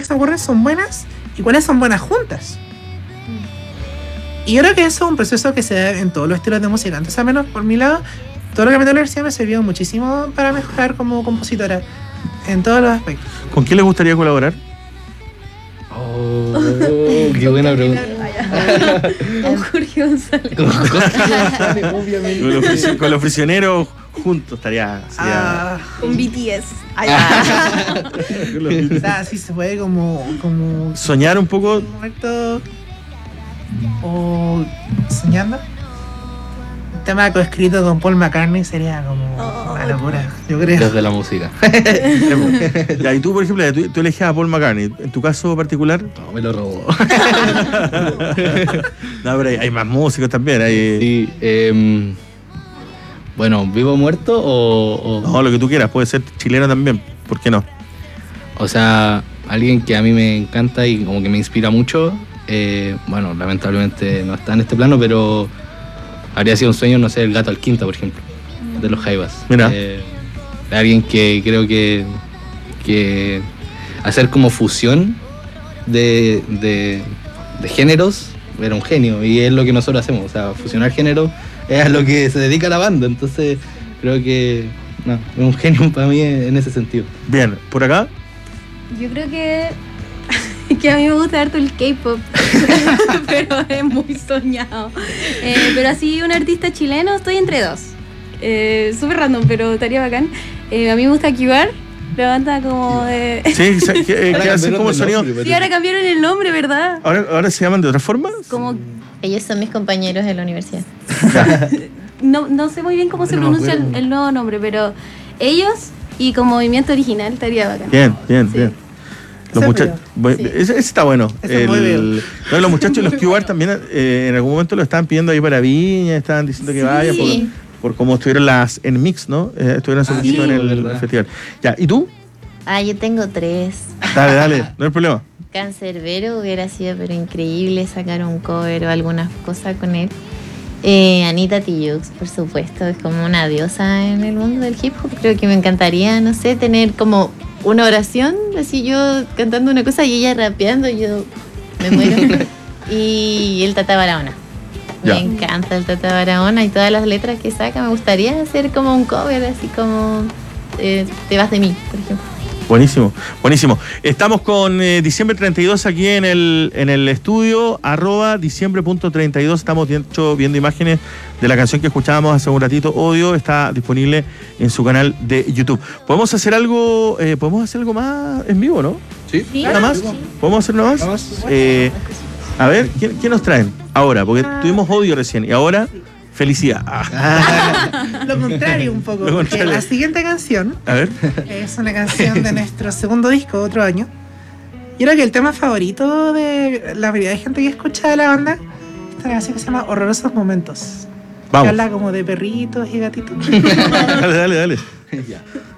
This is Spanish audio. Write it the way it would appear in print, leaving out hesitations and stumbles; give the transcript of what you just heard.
que se me ocurren son buenas y cuáles son buenas juntas. Y yo creo que eso es un proceso que se da en todos los estilos de música. Entonces, al menos por mi lado, todo lo que me dio la universidad me sirvió muchísimo para mejorar como compositora en todos los aspectos. ¿Con quién le gustaría colaborar? Oh, qué buena pregunta. Con Jorge González. Obviamente. Con los prisioneros juntos sería... Con BTS. O sea, sí se puede como Soñar un poco. un momento o soñando. Un tema coescrito con Paul McCartney sería como una locura, yo creo. Desde la música. Ya, y tú, por ejemplo, tú elegías a Paul McCartney. ¿En tu caso particular? No, me lo robó. No, pero hay más músicos también. Sí, bueno, ¿vivo o muerto o...? No, lo que tú quieras. Puede ser chileno también. ¿Por qué no? O sea, alguien que a mí me encanta y como que me inspira mucho. Bueno, lamentablemente no está en este plano, pero habría sido un sueño, no sé, el Gato Alquinta, por ejemplo, de los Jaivas. Mira. Alguien que creo que hacer como fusión de géneros era un genio, y es lo que nosotros hacemos, o sea, fusionar géneros es a lo que se dedica la banda, entonces creo que no, es un genio para mí en ese sentido. Bien, ¿por acá? Yo creo que a mí me gusta harto el K-pop, pero es muy soñado. Pero así, un artista chileno, estoy entre dos. Súper random, pero estaría bacán. A mí me gusta QR, la banda como de... Sí, que hacen como sonido. Sí, ahora cambiaron el nombre, ¿verdad? ¿Ahora se llaman de otra forma? Como... Ellos son mis compañeros de la universidad. No sé muy bien cómo se pronuncia el nuevo nombre, pero ellos y con movimiento original estaría bacán. Bien. Sí. Los muchachos, Sí. ese está bueno. Ese es muy bien. No, los muchachos, los QR también en algún momento lo estaban pidiendo ahí para Viña, estaban diciendo que Sí. vaya por cómo estuvieron en Mix, ¿no? Estuvieron hace poquito sí, en el verdad. festival. Ya, ¿y tú? Yo tengo 3. Dale, no hay problema. Cancerbero hubiera sido pero increíble sacar un cover o algunas cosas con él. Anita Tijoux, por supuesto, es como una diosa en el mundo del hip hop. Creo que me encantaría, no sé, tener como una oración, así yo cantando una cosa y ella rapeando, yo me muero. Y el Tata Barahona. Ya. Me encanta el Tata Barahona y todas las letras que saca. Me gustaría hacer como un cover, así como Te vas de mí, por ejemplo. Buenísimo. Estamos con Diciembre 32 aquí en el estudio, @diciembre.32. Estamos viendo imágenes de la canción que escuchábamos hace un ratito, Odio. Está disponible en su canal de YouTube. ¿Podemos hacer algo más en vivo, no? Sí. ¿Nada más? ¿Podemos hacer nada más? Nada más. A ver, ¿quién nos traen ahora? Porque tuvimos Odio recién y ahora Felicidad. Lo contrario un poco, Lo porque contrario. la siguiente canción A ver. es una canción de nuestro segundo disco, Otro Año. Yo creo que el tema favorito de la mayoría de gente que escucha de la banda es una canción que se llama Horrorosos Momentos. Que Vamos. habla como de perritos y gatitos. Dale. Ya.